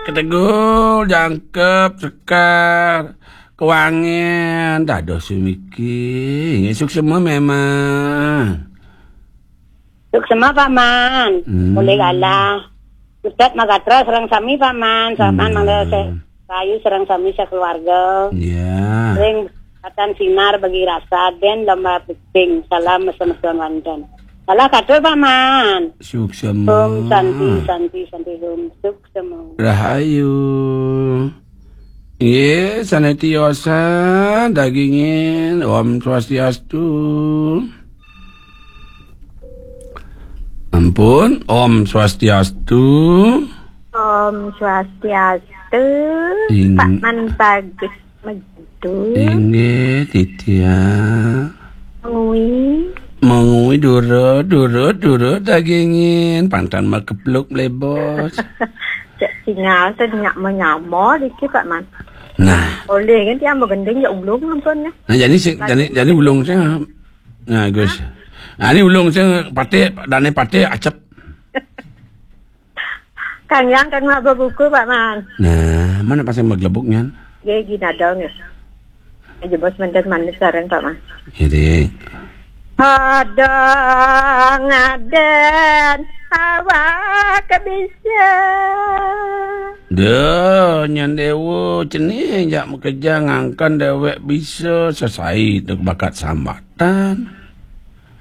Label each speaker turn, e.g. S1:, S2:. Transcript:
S1: ketegul, jangkep, sekar, kewangian, tak ada semiki. Esok semua memang.
S2: Suk semua paman. Boleh kalah. Ustad magatra serang sami paman. Saman mangga kayu serang sami sekeluarga.
S1: Ya.
S2: Sering katan sinar bagi rasa den lomba ping. Salam mesem-mesem wandan. Salah katul paman.
S1: Suk semua.
S2: Om santi om suk semua.
S1: Rahayu. Ye, sanetiosa dagingin Om Swastiastu. Ampun, Om Swastiastu.
S3: Om Swastiastu. Pak Man bagus medu.
S1: Inge titia.
S3: Mengui
S1: Durut dagingin pantan makepluk melebos.
S3: Cek tinggal senyak menyamo dikit Pak Man.
S1: Nah,
S3: Boleh kan dia mau gending ya ulung ampun ya.
S1: nah jadi ulung saya. Nah, Gus. Nah, ini ulung saya dane pate acep.
S3: Kang Yang kan mah buku Pak Man.
S1: Nah, mana pasang maglebuknya?
S3: Dia gina dong ya. Aja bos mantan manis sekarang Pak Man.
S1: Jadi.
S3: Ada ngaden awak bisa.
S1: Dah, nyan dewa cenih jak bekerja ngangkan dewek bisa selesai dek bakat sambatan.